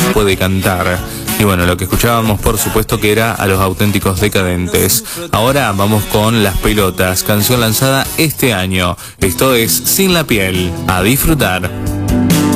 puede cantar. Y bueno, lo que escuchábamos por supuesto que era a Los Auténticos Decadentes. Ahora vamos con Las Pelotas, canción lanzada este año. Esto es Sin la Piel. A disfrutar.